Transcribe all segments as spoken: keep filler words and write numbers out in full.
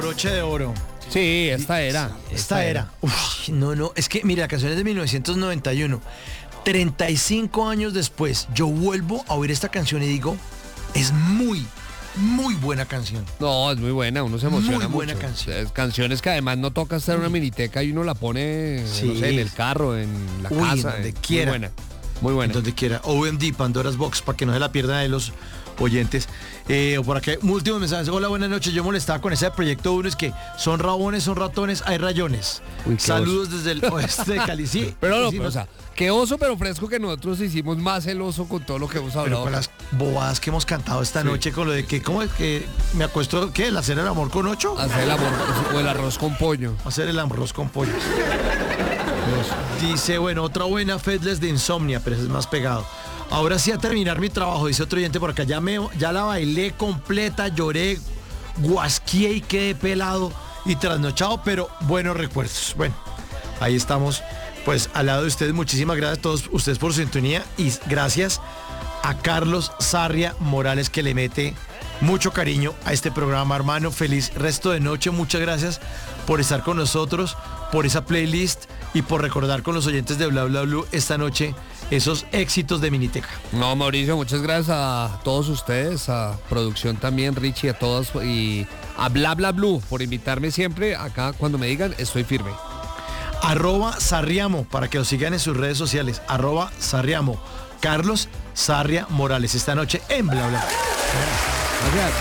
broche de oro. Sí, esta era. Esta, esta era. era. Uf, no, no, es que, mira, la canción es de mil novecientos noventa y uno. treinta y cinco años después, yo vuelvo a oír esta canción y digo, es muy, muy buena canción. No, es muy buena, uno se emociona muy buena mucho. canción. Es canciones que además no toca estar en una miniteca y uno la pone, sí. no sé, en el carro, en la Uy, casa. donde eh. quiera. Muy buena, muy buena. Donde quiera. O en D, Pandora's Box, para que no se la pierdan de los oyentes. Eh, o por acá, últimos mensajes. Hola, buenas noches. Yo molestaba con ese proyecto uno, es que son rabones, son ratones, hay rayones. Uy, saludos oso. desde el oeste de Cali. Sí, pero no, sí, pero, no. o sea, qué oso, pero fresco que nosotros hicimos más el oso con todo lo que hemos hablado. Pero con las bobadas que hemos cantado esta sí. noche, con lo de que, ¿cómo es que me acuesto? ¿Qué? ¿El hacer el amor con ocho? Hacer el amor o el arroz con pollo. Hacer el arroz con pollo. Dice, bueno, otra buena Fedless de Insomnia, pero ese es más pegado. Ahora sí a terminar mi trabajo, dice otro oyente por acá. Ya, me, ya la bailé completa, lloré, guasqué y quedé pelado y trasnochado, pero buenos recuerdos. Bueno, ahí estamos, pues al lado de ustedes. Muchísimas gracias a todos ustedes por su sintonía y gracias a Carlos Sarria Morales, que le mete mucho cariño a este programa, hermano. Feliz resto de noche. Muchas gracias por estar con nosotros, por esa playlist y por recordar con los oyentes de Bla Bla Blue esta noche esos éxitos de Miniteca. No, Mauricio, muchas gracias a todos ustedes, a producción también, Richie, a todos y a Bla Bla Blue por invitarme siempre. Acá cuando me digan, estoy firme. Arroba Sarriamo, para que lo sigan en sus redes sociales. Arroba Sarriamo. Carlos Sarria Morales, esta noche en Bla Bla. Gracias.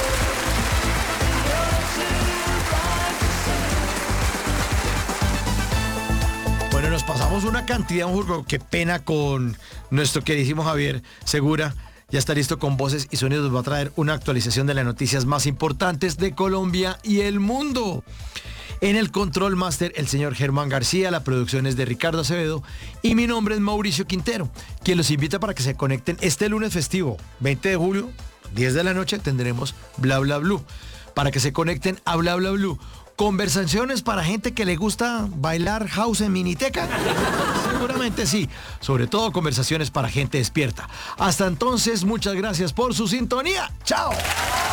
Bueno, nos pasamos una cantidad, un juro, qué pena con nuestro queridísimo Javier Segura. Ya está listo con voces y sonidos. Nos va a traer una actualización de las noticias más importantes de Colombia y el mundo. En el Control Master, el señor Germán García, la producción es de Ricardo Acevedo y mi nombre es Mauricio Quintero, quien los invita para que se conecten este lunes festivo, veinte de julio, diez de la noche, tendremos Bla Bla Blue. Para que se conecten a Bla Bla Blue. Conversaciones para gente que le gusta bailar house en Miniteca. Seguramente sí. Sobre todo conversaciones para gente despierta. Hasta entonces, muchas gracias por su sintonía. ¡Chao!